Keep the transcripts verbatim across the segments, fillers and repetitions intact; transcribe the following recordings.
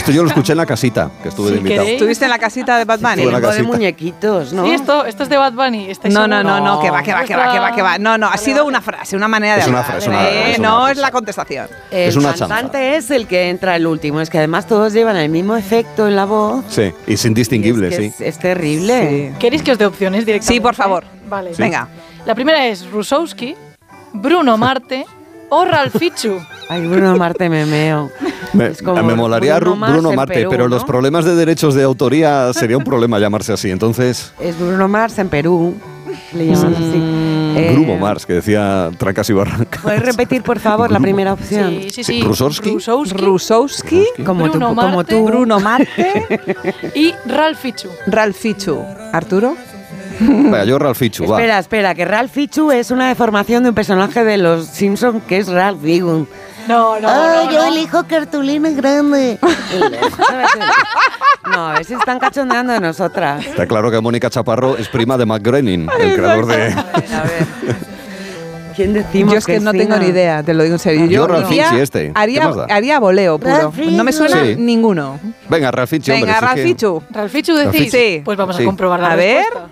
Esto yo lo escuché en la casita, que estuve de invitado. ¿Estuviste en la casita de Bad Bunny? Estuve en la de casita. muñequitos, ¿no? Sí, esto, esto es de Bad Bunny. No, no, no, no, que va, que va, que va, que va, que va. No, no, ha sido una frase, una manera de Es una hablar. frase, una- Eh, es una no frase. es la contestación. El Es una cantante chanza. es el que entra el último. Es que además todos llevan el mismo efecto en la voz. Sí, y es indistinguible, Y es que sí. Es, es terrible. Sí. ¿Queréis que os dé opciones directamente? Sí, por favor. Vale. Sí. Venga. La primera es Rusowski, Bruno Marte o Ralph Fichu. Ay, Bruno Marte me meo. Me, Es como me molaría Bruno Ru- Mars Bruno en Marte, Perú, pero ¿no? los problemas de derechos de autoría sería un problema llamarse así. Entonces, Es Bruno Mars en Perú. Le llaman así. Eh, Grumo Mars, que decía Trancas y Barrancas. ¿Puedes repetir, por favor, la Grumo. primera opción? Sí, sí, Sí, sí. Rusowski. Rusowski Rusowski, Como tú, Bruno como Marte. tú. Bruno Marte, y Ralph Fichu. Ralph Fichu. ¿Arturo? Venga, yo Ralph Fichu, va. Espera, espera, que Ralph Fichu es una deformación de un personaje de los Simpsons que es Ralph Wiggum. No, no, ¡Ay, no, yo no. elijo cartulina grande! No, a ver si están cachondeando de nosotras. Está claro que Mónica Chaparro es prima de Matt Groening, el creador de... A ver. ¿Quién decimos Yo es que, no sí, tengo ni idea, te lo digo en serio. Yo Ralph haría- Fichu este, ¿qué Haría, más da? haría voleo puro. Ralph No me suena Sí. ninguno. Venga, Ralph Fichu, hombre. Venga, si es Ralph que- Fichu. ¿Ralph Fichu Ralph decís? Fichu. Sí. Pues vamos Sí. a comprobar la A ver. respuesta.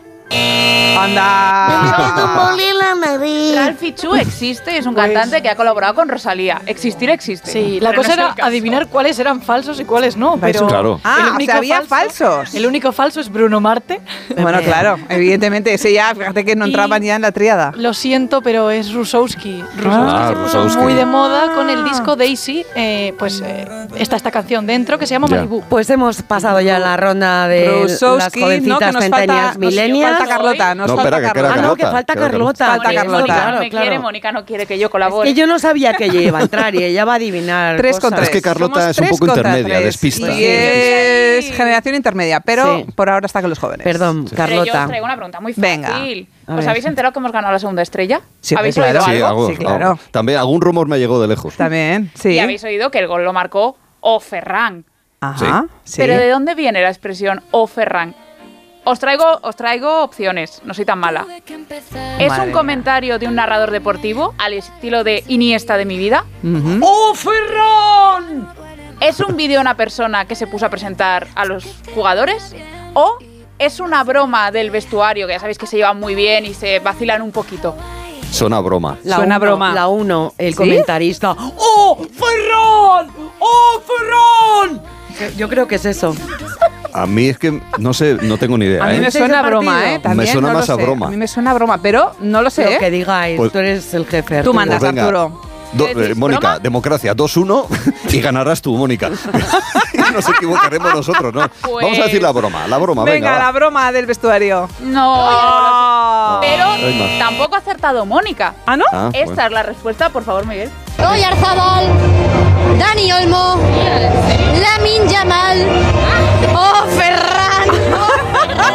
Anda. Ralph Fichu existe, es un Pues- cantante que ha colaborado con Rosalía. Existir existe. Sí, la Pero cosa no es era el caso. adivinar cuáles eran falsos y cuáles no. Pero Claro. Ah, el o único sea, había falso- falsos. El único falso es Bruno Marte. Bueno, claro, evidentemente, ese ya, fíjate que no Y- entraban ya en la tríada. Lo siento, pero es Rusowski. Rusowski Ah, se puso Rusowski. muy de moda con el disco Daisy. Eh, pues eh, está esta canción dentro que se llama Ya. Malibu. Pues hemos pasado ya la ronda de las Rusowski, no, que jovencitas nos falta, centenias nos millennials. falta Carlota, nos No, falta espera, que queda Carlota. Ah, no, que Carlota, falta queda Carlota. Falta Por eso, Carlota. Mónica claro, no me claro. quiere, Mónica no quiere que yo Es colabore. que yo no sabía que ella iba a entrar y ella va a adivinar Tres cosas. con tres. Es que Carlota Somos es un tres poco contra intermedia, tres. despista. Y Sí. es Sí. generación intermedia, pero Sí. por ahora está con los jóvenes. Perdón, Pero yo Carlota. os traigo una pregunta muy fácil. Venga. A ¿Os ver. habéis enterado que hemos ganado la segunda estrella? Sí, ¿Habéis claro. oído Sí, algo? algo, Sí, claro. algo. También algún rumor me llegó de lejos. También, sí. Y habéis oído que el gol lo marcó O Ferran. Ajá, sí. Pero ¿de dónde viene la expresión O Ferran? Os traigo, os traigo opciones, no soy tan mala. ¿Es Madre un mía. comentario de un narrador deportivo al estilo de Iniesta de mi vida? Ujú. ¡Oh, Ferran! ¿Es un vídeo de una persona que se puso a presentar a los jugadores? ¿O es una broma del vestuario, que ya sabéis que se llevan muy bien y se vacilan un poquito? Suena a broma. La Suena uno, broma. La uno, el ¿Sí? comentarista. ¡Oh, Ferran! ¡Oh, Ferran! Que- Yo creo que es eso. A mí es que no sé, no tengo ni idea. A mí ¿eh? me ¿Ese suena es a el broma, partido? ¿eh? También Me suena no lo más a sé. broma. A mí me suena a broma, pero no lo sé, Lo ¿eh? que digáis, Pues- tú eres el jefe. Tú Arturo. mandas, Pues venga. Arturo. Do- ¿Decís eh, Mónica, broma? democracia dos uno y ganarás tú, Mónica. Y nos equivocaremos nosotros, ¿no? Pues- Vamos a decir la broma, la broma, venga. Venga, va. la broma del vestuario. No. Oh. Pero Hay más. tampoco ha acertado Mónica. ¿Ah, no? Ah, Esta bueno. es la respuesta, por favor, Miguel. Oyarzabal, Dani Olmo, Lamin Yamal, Oh Ferran.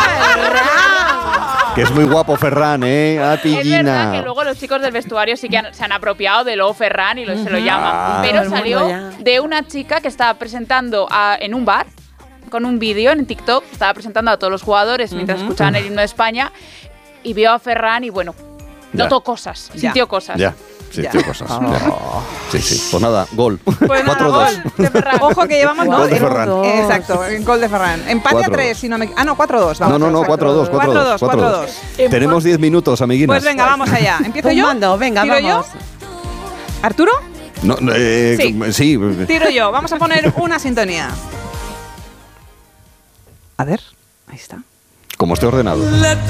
Que es muy guapo Ferran, ¿eh? A Es verdad que Pillina. luego los chicos del vestuario sí que han- se han apropiado del O Ferran y lo, se lo llaman. Ah. Pero Todo el mundo salió ya. de una chica que estaba presentando a- en un bar con un vídeo en TikTok. Estaba presentando a todos los jugadores mientras escuchaban el himno de España y vio a Ferran y bueno, Ya. notó cosas, Ya. sintió cosas. Ya, sí, Ya. tío, cosas. Oh. ya. Sí, sí. Pues nada, gol. Pues nada, cuatro dos. gol de Ferran. Ojo que llevamos, ¿no? Gol de En- Ferran. Exacto, en gol de Ferran. Empate Cuatro a tres, dos. si no me... Ah, no, cuatro dos. No, no, no, cuatro dos, cuatro dos. cuatro dos. Tenemos diez minutos, amiguinas. Pues venga, vamos allá. ¿Empiezo yo? Tumbando, venga, ¿Tiro vamos. yo? ¿Arturo? No, no, eh, Sí. sí. Tiro yo. Vamos a poner una sintonía. A ver, ahí está. Como esté ordenado.